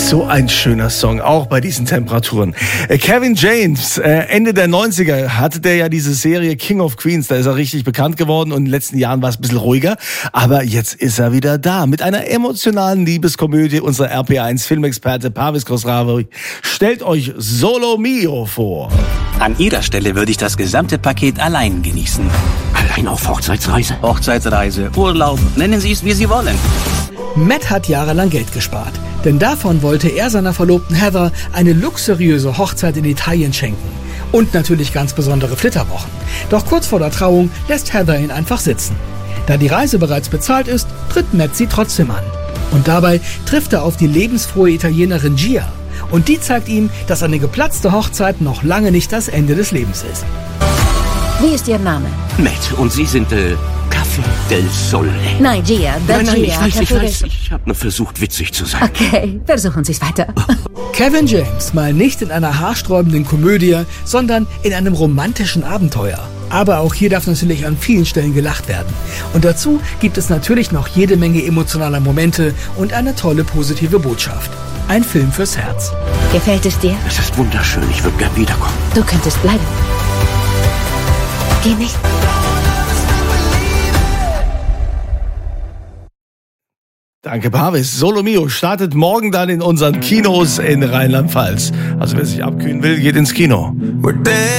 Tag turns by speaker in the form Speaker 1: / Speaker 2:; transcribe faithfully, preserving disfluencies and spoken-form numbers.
Speaker 1: So ein schöner Song, auch bei diesen Temperaturen. Äh, Kevin James, äh, Ende der neunziger hatte der ja diese Serie King of Queens, da ist er richtig bekannt geworden und in den letzten Jahren war es ein bisschen ruhiger, aber jetzt ist er wieder da mit einer emotionalen Liebeskomödie. Unser R P eins Filmexperte Parvis Khosravi stellt euch Solo Mio vor.
Speaker 2: An Ihrer Stelle würde ich das gesamte Paket allein genießen.
Speaker 3: Allein auf Hochzeitsreise?
Speaker 2: Hochzeitsreise, Urlaub, nennen Sie es wie Sie wollen.
Speaker 4: Matt hat jahrelang Geld gespart, denn davon wollte er seiner Verlobten Heather eine luxuriöse Hochzeit in Italien schenken. Und natürlich ganz besondere Flitterwochen. Doch kurz vor der Trauung lässt Heather ihn einfach sitzen. Da die Reise bereits bezahlt ist, tritt Matt sie trotzdem an. Und dabei trifft er auf die lebensfrohe Italienerin Gia. Und die zeigt ihm, dass eine geplatzte Hochzeit noch lange nicht das Ende des Lebens ist.
Speaker 5: Wie ist Ihr Name?
Speaker 3: Matt, und Sie sind, äh, Café del Sole.
Speaker 5: Nein, Gia.
Speaker 3: Nein, nein,
Speaker 5: Gia,
Speaker 3: ich weiß, ich
Speaker 5: Café
Speaker 3: weiß.
Speaker 5: del-
Speaker 3: Ich habe nur versucht, witzig zu sein.
Speaker 5: Okay, versuchen Sie es weiter.
Speaker 4: Kevin James mal nicht in einer haarsträubenden Komödie, sondern in einem romantischen Abenteuer. Aber auch hier darf natürlich an vielen Stellen gelacht werden. Und dazu gibt es natürlich noch jede Menge emotionaler Momente und eine tolle positive Botschaft. Ein Film fürs Herz.
Speaker 5: Gefällt es dir?
Speaker 3: Es ist wunderschön. Ich würde gern wiederkommen.
Speaker 5: Du könntest bleiben. Geh nicht.
Speaker 1: Danke, Parvis. Solo Mio startet morgen dann in unseren Kinos in Rheinland-Pfalz. Also wer sich abkühlen will, geht ins Kino.